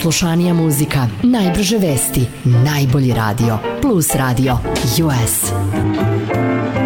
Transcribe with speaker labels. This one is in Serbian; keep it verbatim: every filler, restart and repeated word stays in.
Speaker 1: Najslušanija muzika, najbrže vesti, najbolji radio. Plus Radio U S.